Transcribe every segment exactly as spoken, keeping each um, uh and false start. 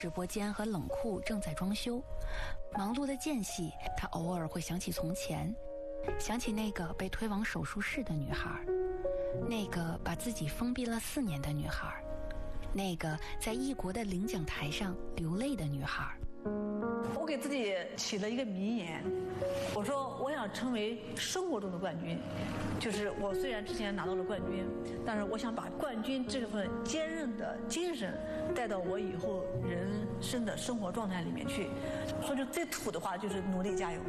直播间和冷库正在装修，忙碌的间隙，他偶尔会想起从前，想起那个被推往手术室的女孩，那个把自己封闭了四年的女孩，那个在异国的领奖台上流泪的女孩。 我给自己起了一个名言，我说我想成为生活中的冠军，就是我虽然之前拿到了冠军，但是我想把冠军这份坚韧的精神带到我以后人生的生活状态里面去。说句最土的话，就是努力加油。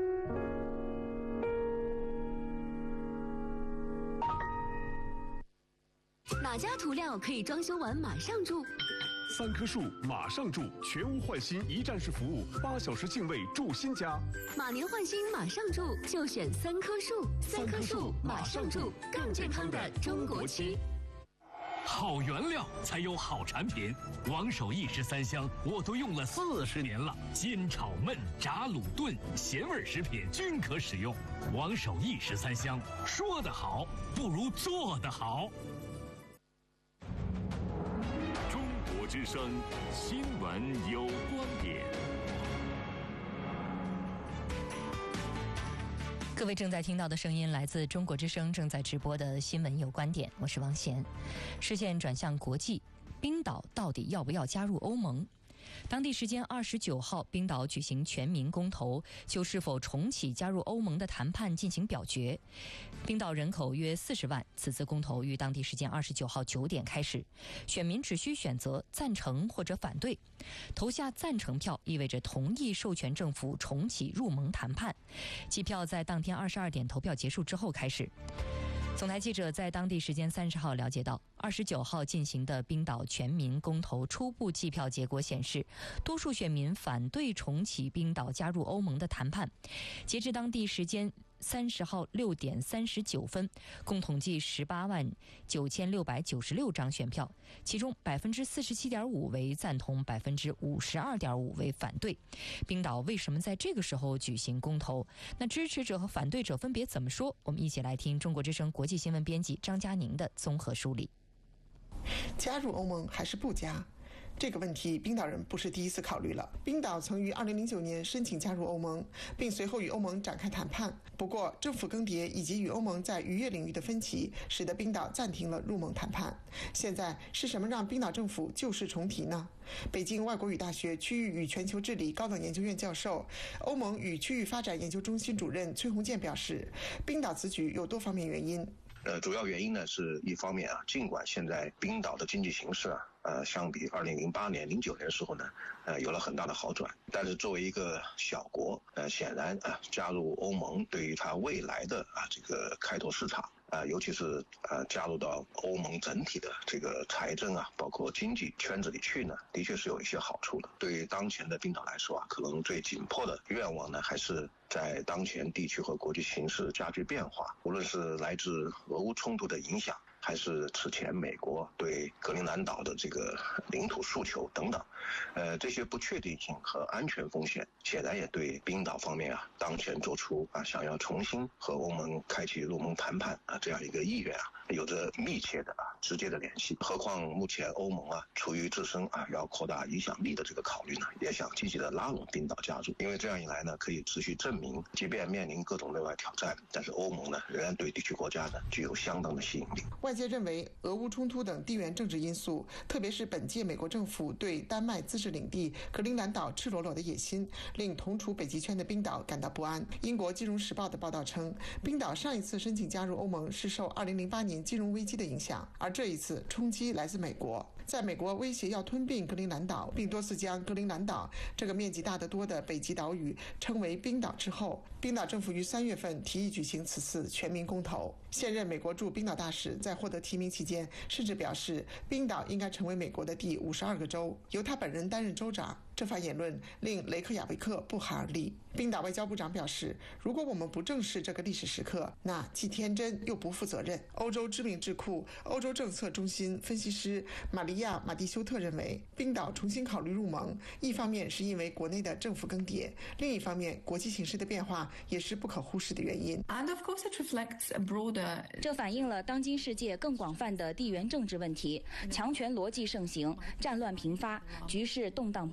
哪家涂料可以装修完马上住？ 三棵树马上住，全屋换新一站式服务，八小时净位住新家。 马年换新马上住，就选三棵树。三棵树马上住，更健康的中国区。 好原料才有好产品，王守义十三香我都用了四十年了，煎炒焖炸卤炖咸味食品均可使用。王守义十三香，说得好不如做得好。 之声新闻有观点。 各位正在听到的声音来自中国之声正在直播的新闻有观点，我是王贤。视线转向国际，冰岛到底要不要加入欧盟？当地时间二十九号，冰岛举行全民公投，就是否重启加入欧盟的谈判进行表决。冰岛人口约四十万，此次公投于当地时间二十九号九点开始，选民只需选择赞成或者反对。投下赞成票意味着同意授权政府重启入盟谈判，计票在当天二十二点投票结束之后开始。总台记者在当地时间三十号了解到，二十九号进行的冰岛全民公投初步计票结果显示，多数选民反对重启冰岛加入欧盟的谈判。截至当地时间三十号六点三十九分，共统计十八万九千六百九十六张选票，其中百分之四十七点五为赞同，百分之五十二点五为反对。冰岛为什么在这个时候举行公投？那支持者和反对者分别怎么说？我们一起来听中国之声国际新闻编辑张佳宁的综合梳理。 加入欧盟还是不加？这个问题冰岛人不是第一次考虑了。冰岛曾于二零零九年申请加入欧盟，并随后与欧盟展开谈判。不过政府更迭以及与欧盟在渔业领域的分歧，使得冰岛暂停了入盟谈判。现在是什么让冰岛政府旧事重提呢？北京外国语大学区域与全球治理高等研究院教授、欧盟与区域发展研究中心主任崔洪建表示，冰岛此举有多方面原因。 呃，主要原因呢是一方面啊，尽管现在冰岛的经济形势啊，呃，相比二零零八年、零九年的时候呢，呃，有了很大的好转，但是作为一个小国，呃，显然啊，加入欧盟对于它未来的啊这个开拓市场。啊，尤其是呃加入到欧盟整体的这个财政啊，包括经济圈子里去呢，的确是有一些好处的。对于当前的冰岛来说啊，可能最紧迫的愿望呢，还是在当前地区和国际形势加剧变化，无论是来自俄乌冲突的影响，还是此前美国对格陵兰岛的这个领土诉求等等，呃，这些不确定性和安全风险，显然也对冰岛方面啊，当前做出啊想要重新和欧盟开启入盟谈判啊这样一个意愿啊，有着密切的啊直接的联系。何况目前欧盟啊，出于自身啊要扩大影响力的这个考虑呢，也想积极的拉拢冰岛加入，因为这样一来呢，可以持续证明，即便面临各种内外挑战，但是欧盟呢仍然对地区国家呢具有相当的吸引力。 外界认为，俄乌冲突等地缘政治因素，特别是本届美国政府对丹麦自治领地格陵兰岛赤裸裸的野心，令同处北极圈的冰岛感到不安。英国金融时报的报道称，冰岛上一次申请加入欧盟是受二零零八年金融危机的影响，而这一次冲击来自美国。在美国威胁要吞并格陵兰岛，并多次将格陵兰岛这个面积大得多的北极岛屿称为冰岛之后，冰岛政府于三月份提议举行此次全民公投。现任美国驻冰岛大使在获得提名期间甚至表示，冰岛应该成为美国的第五十二个州，由他本人担任州长。这番言论令雷克雅维克不寒而栗。冰岛外交部长表示，如果我们不正视这个历史时刻，那既天真又不负责任。欧洲知名智库欧洲政策中心分析师玛丽利亚·马蒂修特认为，冰岛重新考虑入盟，一方面是因为国内的政府更迭，另一方面国际形势的变化也是不可忽视的原因。 And of course it reflects a broader... 这反映了当今世界更广泛的地缘政治问题，强权逻辑盛行，战乱频发，局势动荡。